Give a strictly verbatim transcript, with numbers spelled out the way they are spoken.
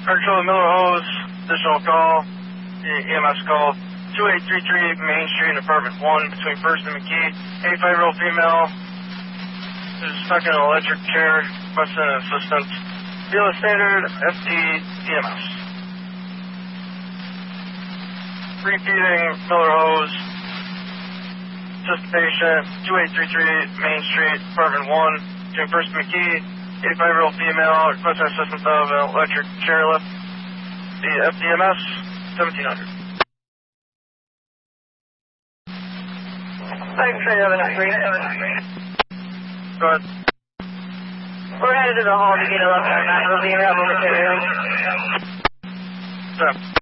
Control Miller Hose, additional call, E M S call, two eight three three Main Street, apartment one, between First and McKee. eighty-five-year-old female who's stuck in an electric chair, requesting assistance. Dealer standard, F D E M S. Repeating Miller Hose, assist patient, two eight three three Main Street, apartment one, between First and McKee. eighty-five-year-old female requesting assistance of an electric chairlift. The F D M S, seventeen hundred. Thanks for having us, Green. Go ahead. We're headed to the hall to get a look at that. We'll be in there momentarily. Step.